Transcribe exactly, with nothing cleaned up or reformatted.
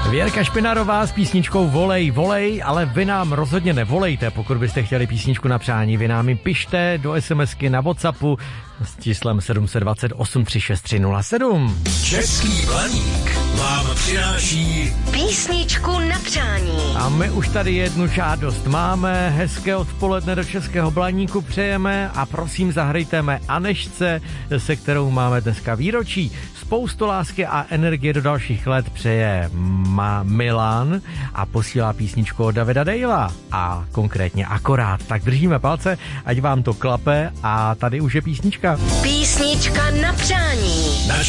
Věrka Špinarová s písničkou Volej, volej, ale vy nám rozhodně nevolejte, pokud byste chtěli písničku na přání. Vy nám ji pište do SMSky na WhatsAppu s číslem sedm set dvacet osm tři šest tři nula sedm. Český Blaník vám přináší písničku na přání. A my už tady jednu žádost máme. Hezké odpoledne do Českého Blaníku přejeme a prosím zahrajte Anešce, se kterou máme dneska výročí. Spoustu lásky a energie do dalších let přeje Ma Milan a posílá písničku od Davida Dejla a konkrétně Akorát. Tak držíme palce, ať vám to klape a tady už je písnička. Písnička na přání.